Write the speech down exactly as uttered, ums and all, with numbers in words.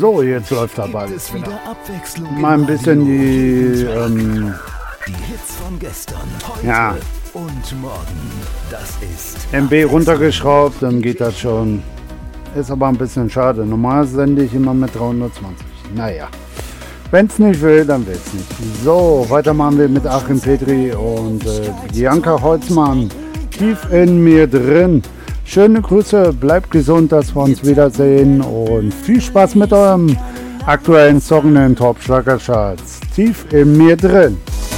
So, jetzt läuft er bald. Es wieder Abwechslung Mal ein bisschen die, ähm, die Hits von gestern, heute ja, und morgen. Das ist M B runtergeschraubt, dann geht das schon. Ist aber ein bisschen schade. Normal sende ich immer mit dreihundertzwanzig. Naja, wenn es nicht will, dann will es nicht. So, weiter machen wir mit Achim Petri und äh, Bianca Holzmann. Tief in mir drin. Schöne Grüße, bleibt gesund, dass wir uns wiedersehen und viel Spaß mit eurem aktuellen Song in den Top-Schlagercharts. Tief in mir drin.